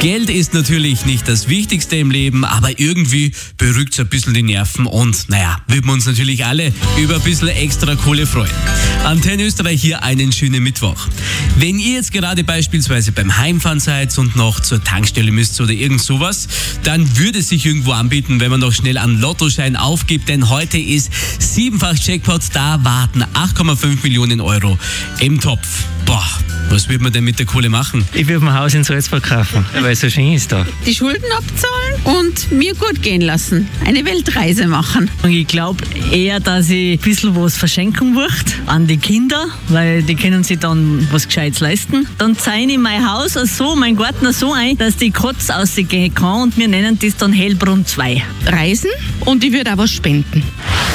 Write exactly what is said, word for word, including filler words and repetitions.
Geld ist natürlich nicht das Wichtigste im Leben, aber irgendwie beruhigt es ein bisschen die Nerven und, naja, würden wir uns natürlich alle über ein bisschen extra Kohle freuen. Antenne Österreich hier, einen schönen Mittwoch. Wenn ihr jetzt gerade beispielsweise beim Heimfahren seid und noch zur Tankstelle müsst oder irgend sowas, dann würde es sich irgendwo anbieten, wenn man noch schnell einen Lottoschein aufgibt, denn heute ist siebenfach Jackpot, da warten acht Komma fünf Millionen Euro im Topf. Boah, was wird man denn mit der Kohle machen? Ich würde mein Haus in Salzburg kaufen, weil es so schön ist da. Die Schulden abzahlen und mir gut gehen lassen. Eine Weltreise machen. Und ich glaube eher, dass ich ein bisschen was verschenken würde an die Kinder, weil die können sich dann was Gescheites leisten. Dann zeige ich mein Haus so, mein Garten so ein, dass die Katze rausgehen kann und wir nennen das dann Hellbrunn zwei. Reisen und ich würde auch was spenden.